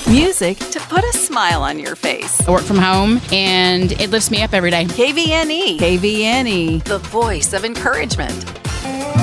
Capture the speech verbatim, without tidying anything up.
Music to put a smile on your face. I work from home, and it lifts me up every day. K V N E. K V N E, the voice of encouragement.